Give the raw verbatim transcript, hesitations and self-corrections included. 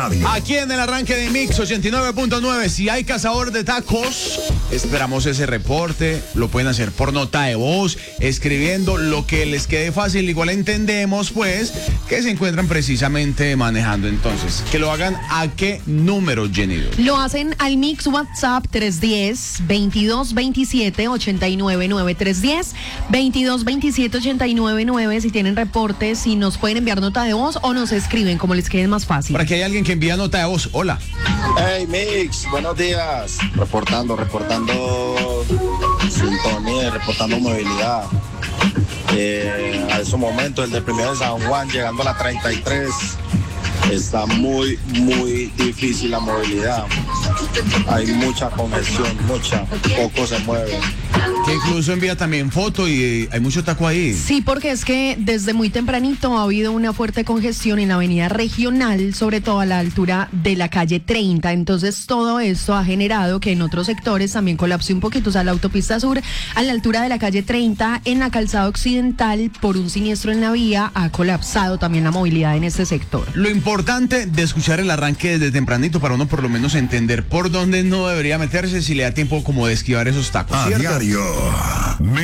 Aquí en el arranque de Mix ochenta y nueve punto nueve, si hay cazador de tacos, esperamos ese reporte. Lo pueden hacer por nota de voz, escribiendo lo que les quede fácil. Igual entendemos, pues, que se encuentran precisamente manejando. Entonces, que lo hagan a qué número, Jenny. Lo hacen al Mix WhatsApp tres uno cero, veintidós veintisiete, ochenta y nueve nueve. tres uno cero, veintidós veintisiete, ochenta y nueve nueve. Si tienen reportes, si nos pueden enviar nota de voz o nos escriben, como les quede más fácil. Para que hay alguien que envía nota de voz. Hola. Hey Mix, buenos días. Reportando, reportando sintonía, reportando movilidad. Eh, a esos momentos, el del primero de San Juan, llegando a la treinta y tres, está muy, muy difícil la movilidad. Hay mucha congestión, mucha, poco se mueve. Que incluso envía también foto y eh, hay mucho taco ahí. Sí, porque es que desde muy tempranito ha habido una fuerte congestión en la avenida regional, sobre todo a la altura de la calle treinta. Entonces todo esto ha generado que en otros sectores también colapse un poquito. O sea, la autopista sur a la altura de la calle treinta, en la calzada occidental, por un siniestro en la vía, ha colapsado también la movilidad en este sector. Lo importante de escuchar el arranque desde tempranito para uno por lo menos entender por dónde no debería meterse si le da tiempo como de esquivar esos tacos. A ¿cierto? diario.